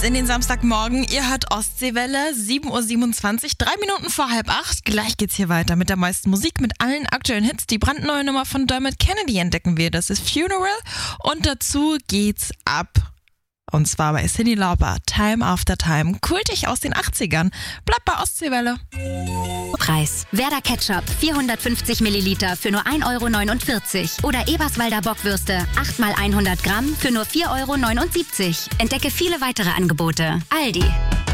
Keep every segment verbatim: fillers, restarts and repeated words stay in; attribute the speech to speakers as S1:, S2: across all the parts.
S1: geht's in den Samstagmorgen. Ihr hört Ostseewelle, sieben Uhr siebenundzwanzig, drei Minuten vor halb acht. Gleich geht's hier weiter mit der meisten Musik, mit allen aktuellen Hits. Die brandneue Nummer von Dermot Kennedy entdecken wir, das ist Funeral. Und dazu geht's ab. Und zwar bei Cyndi Lauper, Time After Time, kultig aus den achtzigern. Bleibt bei Ostseewelle.
S2: Preis. Werder Ketchup, vierhundertfünfzig Milliliter für nur ein Euro neunundvierzig. Oder Eberswalder Bockwürste, acht mal hundert Gramm für nur vier Euro neunundsiebzig. Entdecke viele weitere Angebote. Aldi.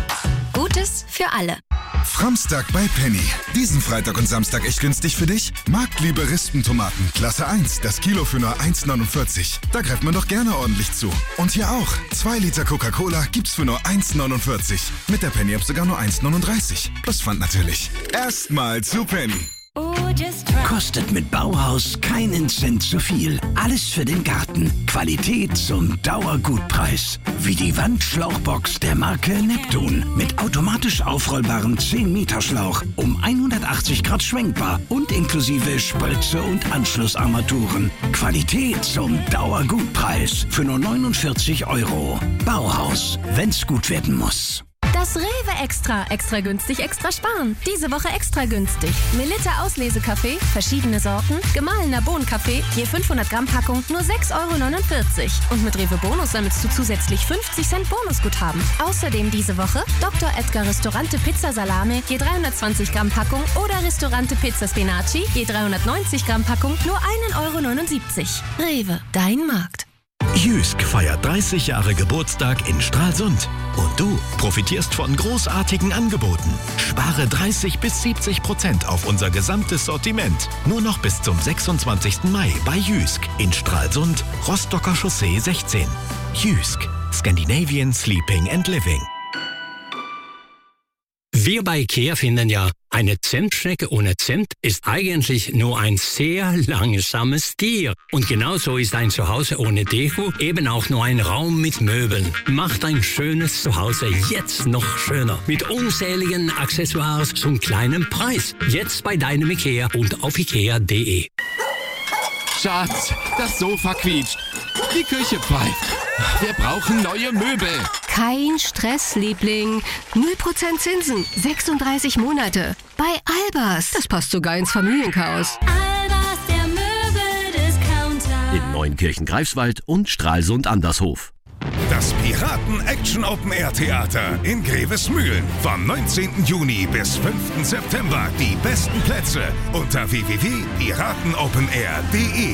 S2: Gutes für alle.
S3: Framstag bei Penny. Diesen Freitag und Samstag echt günstig für dich? Marktliebe Rispentomaten, Klasse eins, das Kilo für nur eins neunundvierzig. Da greift man doch gerne ordentlich zu. Und hier auch. zwei Liter Coca-Cola gibt's für nur eins neunundvierzig. Mit der Penny-App sogar nur eins neununddreißig. Plus Pfand natürlich. Erstmal zu Penny.
S4: Kostet mit Bauhaus keinen Cent zu viel. Alles für den Garten. Qualität zum Dauergutpreis. Wie die Wandschlauchbox der Marke Neptun. Mit automatisch aufrollbarem zehn Meter Schlauch. Um hundertachtzig Grad schwenkbar. Und inklusive Spritze und Anschlussarmaturen. Qualität zum Dauergutpreis. Für nur neunundvierzig Euro. Bauhaus. Wenn's gut werden muss.
S5: Das Rewe Extra. Extra günstig, extra sparen. Diese Woche extra günstig. Melitta Auslesekaffee, verschiedene Sorten, gemahlener Bohnenkaffee, je fünfhundert Gramm Packung, nur sechs Euro neunundvierzig. Und mit Rewe Bonus sammelst du zusätzlich fünfzig Cent Bonusguthaben. Außerdem diese Woche Doktor Edgar Ristorante Pizza Salame, je dreihundertzwanzig Gramm Packung oder Ristorante Pizza Spinaci, je dreihundertneunzig Gramm Packung, nur ein Euro neunundsiebzig. Rewe, dein Markt.
S6: Jysk feiert dreißig Jahre Geburtstag in Stralsund. Und du profitierst von großartigen Angeboten. Spare dreißig bis siebzig Prozent auf unser gesamtes Sortiment. Nur noch bis zum sechsundzwanzigsten Mai bei Jysk in Stralsund, Rostocker Chaussee sechzehn. Jysk, Scandinavian Sleeping and Living.
S7: Wir bei IKEA finden ja, eine Zentstrecke ohne Cent ist eigentlich nur ein sehr langsames Tier. Und genauso ist ein Zuhause ohne Deko eben auch nur ein Raum mit Möbeln. Macht ein schönes Zuhause jetzt noch schöner. Mit unzähligen Accessoires zum kleinen Preis. Jetzt bei deinem IKEA und auf ikea punkt de.
S8: Schatz, das Sofa quietscht. Die Küche pfeift. Wir brauchen neue Möbel.
S5: Kein Stress, Liebling. null Prozent Zinsen, sechsunddreißig Monate. Bei Albers. Das passt sogar ins Familienchaos.
S9: Albers, der Möbeldiscounter.
S10: In Neunkirchen-Greifswald und Stralsund-Andershof.
S3: Das Piraten-Action-Open-Air-Theater in Grevesmühlen. Vom neunzehnten Juni bis fünften September. Die besten Plätze unter w w w punkt piratenopenair punkt de.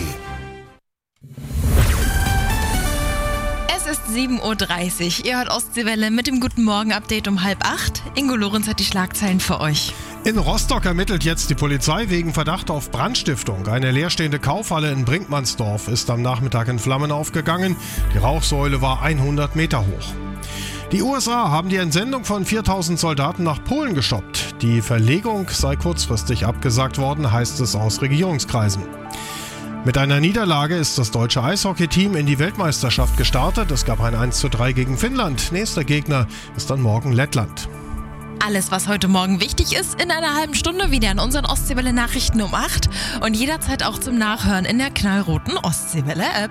S1: Es ist sieben Uhr dreißig. Ihr hört Ostseewelle mit dem Guten Morgen-Update um halb acht. Ingo Lorenz hat die Schlagzeilen für euch.
S11: In Rostock ermittelt jetzt die Polizei wegen Verdacht auf Brandstiftung. Eine leerstehende Kaufhalle in Brinkmannsdorf ist am Nachmittag in Flammen aufgegangen. Die Rauchsäule war hundert Meter hoch. Die U S A haben die Entsendung von viertausend Soldaten nach Polen gestoppt. Die Verlegung sei kurzfristig abgesagt worden, heißt es aus Regierungskreisen. Mit einer Niederlage ist das deutsche Eishockey-Team in die Weltmeisterschaft gestartet. Es gab ein eins zu drei gegen Finnland. Nächster Gegner ist dann morgen Lettland.
S1: Alles, was heute Morgen wichtig ist, in einer halben Stunde wieder in unseren Ostseewelle-Nachrichten um acht und jederzeit auch zum Nachhören in der knallroten Ostseewelle-App.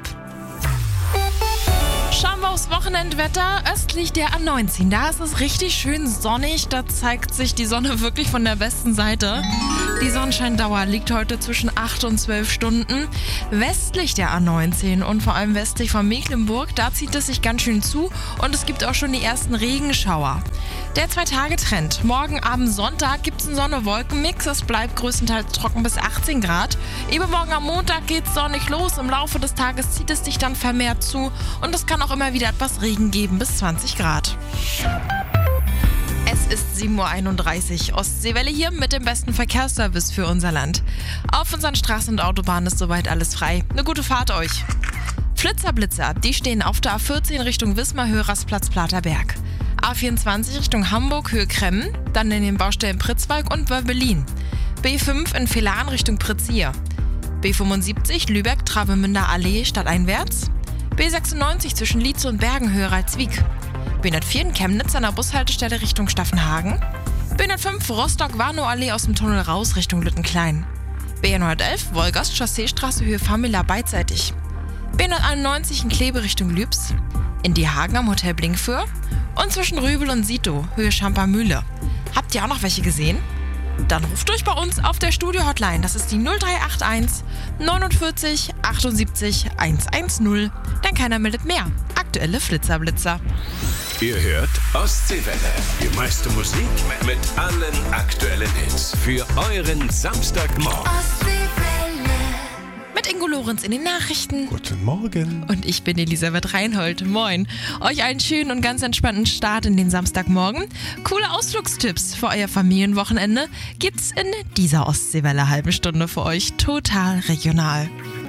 S1: Schauen wir aufs Wochenendwetter. Östlich der A neunzehn, da ist es richtig schön sonnig. Da zeigt sich die Sonne wirklich von der besten Seite. Die Sonnenscheindauer liegt heute zwischen acht und zwölf Stunden. Westlich der A neunzehn und vor allem westlich von Mecklenburg, da zieht es sich ganz schön zu und es gibt auch schon die ersten Regenschauer. Der Zwei-Tage-Trend. Morgen Abend Sonntag gibt es einen Sonne-Wolken-Mix. Es bleibt größtenteils trocken bis achtzehn Grad. Übermorgen am Montag geht es sonnig los. Im Laufe des Tages zieht es sich dann vermehrt zu und es kann auch immer wieder etwas Regen geben bis zwanzig Grad. Es ist sieben Uhr einunddreißig. Ostseewelle hier mit dem besten Verkehrsservice für unser Land. Auf unseren Straßen und Autobahnen ist soweit alles frei. Eine gute Fahrt euch. Flitzer-Blitzer, die stehen auf der A vierzehn Richtung Wismar, Hörersplatz, Platerberg. A vierundzwanzig Richtung Hamburg, Höhe Kremmen, dann in den Baustellen Pritzwalk und Wörbelin. B fünf in Villaren Richtung Pritzia. B fünfundsiebzig Lübeck, Travemünder Allee stadteinwärts. B sechsundneunzig zwischen Lietze und Bergen, Höhe Ralswiek. B hundertvier in Chemnitz an der Bushaltestelle Richtung Staffenhagen. B hundertfünf Rostock-Warnow Allee aus dem Tunnel raus Richtung Lüttenklein. B hundertelf Wolgast Chausseestraße Höhe Famila beidseitig. B hunderteinundneunzig in Kleve Richtung Lübs. In Die Hagen am Hotel Blinkfür Und zwischen Rübel und Sito, Höhe Schamper-Mühle. Habt ihr auch noch welche gesehen? Dann ruft durch bei uns auf der Studio-Hotline. Das ist die null drei acht eins neunundvierzig achtundsiebzig hundertzehn. Denn keiner meldet mehr. Aktuelle Flitzerblitzer.
S12: Ihr hört Ostseewelle. Die meiste Musik mit allen aktuellen Hits. Für euren Samstagmorgen.
S1: Mit Ingo Lorenz in den Nachrichten.
S11: Guten Morgen.
S1: Und ich bin Elisabeth Reinhold. Moin. Euch einen schönen und ganz entspannten Start in den Samstagmorgen. Coole Ausflugstipps für euer Familienwochenende gibt's in dieser Ostseewelle halben Stunde für euch. Total regional.